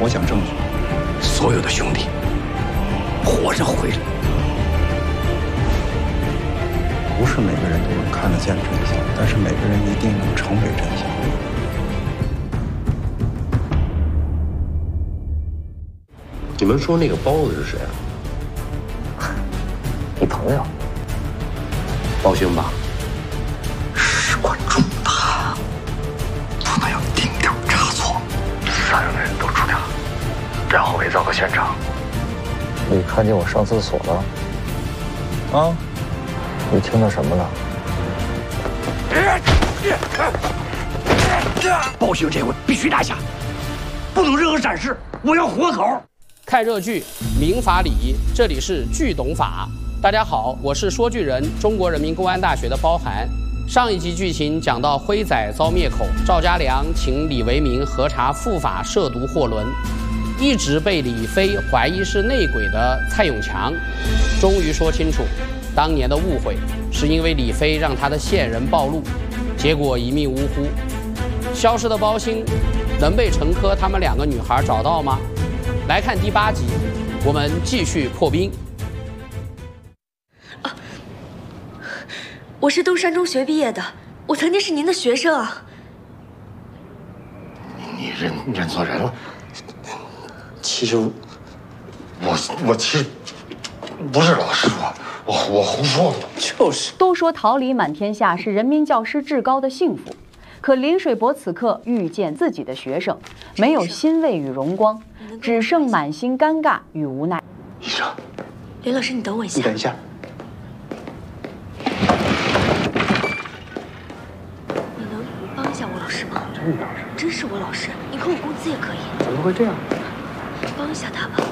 我讲证据。 所有的兄弟活着回来。 不是每个人都能看得见真相，但是每个人一定能成为真相。 你们说那个包子是谁啊？ 你朋友， 包兴吧？ 事关重大，不能有丁点差错。 3人都出场，然后伪造个现场。你看见我上厕所了？啊？你听到什么了？ 包兴这回必须拿下，不能任何闪失，我要活口。 看热剧，民法礼，这里是剧懂法。大家好，我是说剧人，中国人民公安大学的包涵。上一集剧情讲到辉仔遭灭口，赵家良请李为民核查复法涉毒货轮，一直被李飞怀疑是内鬼的蔡永强，终于说清楚，当年的误会是因为李飞让他的线人暴露，结果一命呜呼。消失的包兴能被陈珂他们2个女孩找到吗？来看第8集，我们继续破冰。 我是东山中学毕业的，我曾经是您的学生啊。 你认错人了。其实我其实不是老师，我胡说的。 就是。 都说桃李满天下是人民教师至高的幸福，可林水伯此刻遇见自己的学生，没有欣慰与荣光，只剩满心尴尬与无奈。 医生， 林老师，你等我一下。 你等一下。 你能帮一下我老师吗？ 真是老师？ 真是我老师，你扣我工资也可以。 怎么会这样？ 帮一下他吧。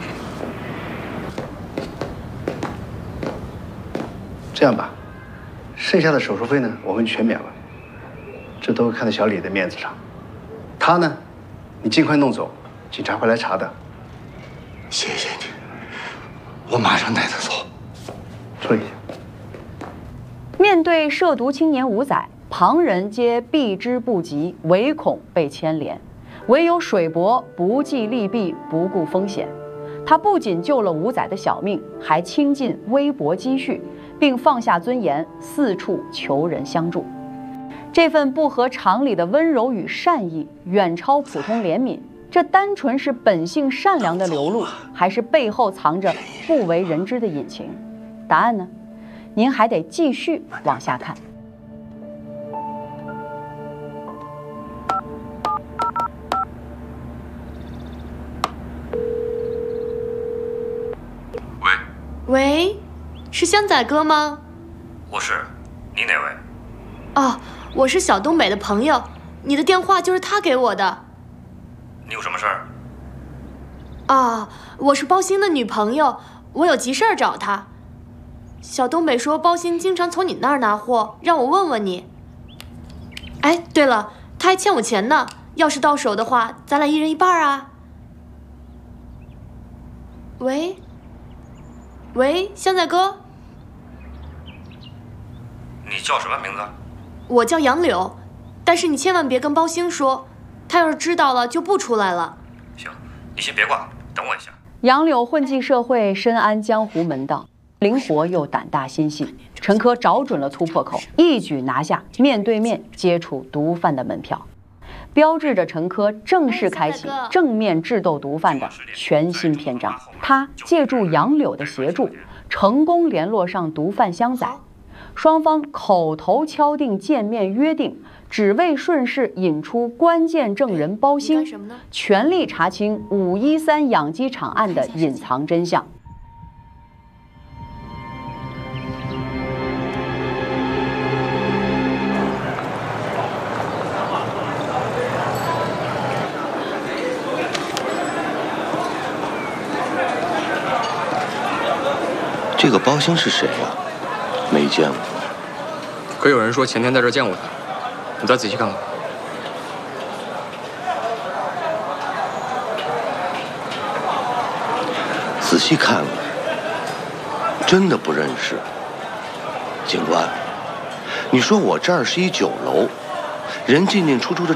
这样吧，剩下的手术费呢，我们全免了。这都看在小李的面子上。他呢，你尽快弄走，警察会来查的。 谢谢你，我马上带他走。 处理一下。 面对涉毒青年吴仔，旁人皆避之不及，唯恐被牵连，唯有水伯不计利弊，不顾风险。他不仅救了吴仔的小命，还倾尽微薄积蓄，并放下尊严，四处求人相助。这份不合常理的温柔与善意，远超普通怜悯。这单纯是本性善良的流露，还是背后藏着不为人知的隐情？答案呢？您还得继续往下看。 喂，是香仔哥吗？ 我是，你哪位？ 哦，我是小东北的朋友，你的电话就是他给我的。 你有什么事儿？ 啊，我是包兴的女朋友，我有急事儿找他。小东北说包兴经常从你那儿拿货，让我问问你。哎，对了，他还欠我钱呢，要是到手的话，咱俩1人1半啊。喂，香仔哥， 你叫什么名字？ 我叫杨柳，但是你千万别跟包兴说，他要是知道了就不出来了。 行，你先别挂，等我一下。 杨柳混迹社会，深谙江湖门道，灵活又胆大心细。陈珂找准了突破口，一举拿下面对面接触毒贩的门票，标志着陈珂正式开启正面智斗毒贩的全新篇章。他借助杨柳的协助，成功联络上毒贩香仔，双方口头敲定见面约定，只为顺势引出关键证人包兴，全力查清513养鸡场案的隐藏真相。 这个包兴是谁呀？没见过。 可有人说前天在这儿见过他，你再仔细看看。 仔细看了，真的不认识。警官，你说我这儿是一酒楼，人进进出出的